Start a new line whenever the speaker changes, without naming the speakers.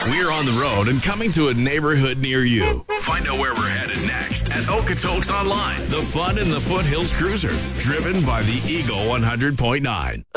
We're on the road and coming to a neighborhood near you. Find out where we're headed next at Okotoks Online. The fun in the Foothills Cruiser, driven by the Eagle 100.9.